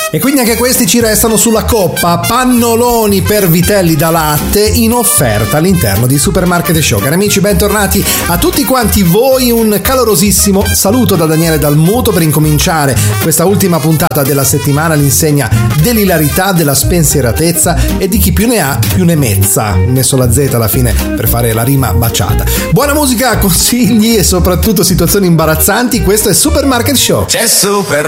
E quindi anche questi ci restano sulla coppa. Pannoloni per vitelli da latte in offerta all'interno di Supermarket Show. Cari amici, bentornati a tutti quanti voi. Un calorosissimo saluto da Daniele Dalmuto per incominciare questa ultima puntata della settimana all'insegna dell'ilarità, della spensieratezza e di chi più ne ha più ne mezza. Messo la Z alla fine per fare la rima baciata. Buona musica, consigli e soprattutto situazioni imbarazzanti. Questo è Supermarket Show. C'è Supermarket